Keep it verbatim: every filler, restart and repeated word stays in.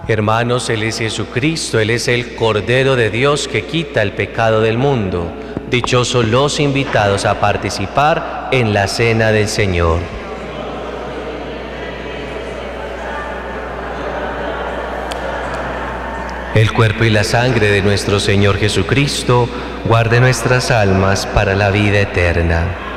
Hermanos, Él es Jesucristo, Él es el Cordero de Dios que quita el pecado del mundo. Dichosos los invitados a participar en la cena del Señor. El cuerpo y la sangre de nuestro Señor Jesucristo guarde nuestras almas para la vida eterna.